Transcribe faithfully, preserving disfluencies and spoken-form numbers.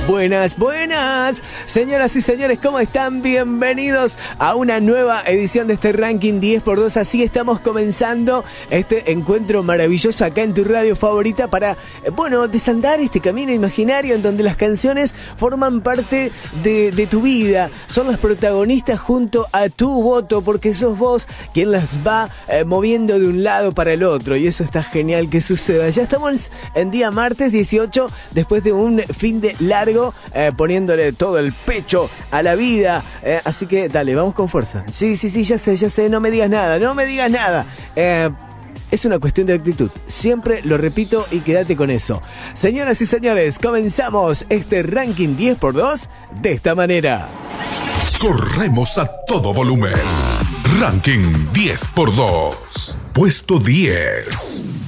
Buenas, buenas, señoras y señores, ¿cómo están? Bienvenidos a una nueva edición de este ranking diez por dos. Así estamos comenzando este encuentro maravilloso acá en tu radio favorita para, bueno, desandar este camino imaginario en donde las canciones forman parte de, de tu vida. Son las protagonistas junto a tu voto, porque sos vos quien las va eh, moviendo de un lado para el otro. Y eso está genial que suceda. Ya estamos en día martes dieciocho, después de un fin de largo. Eh, poniéndole todo el pecho a la vida, eh, así que dale, vamos con fuerza. Sí, sí, sí, ya sé, ya sé, no me digas nada, no me digas nada. Eh, es una cuestión de actitud, siempre lo repito y quédate con eso. Señoras y señores, comenzamos este ranking diez por dos de esta manera. Corremos a todo volumen. Ranking diez por dos. Puesto diez.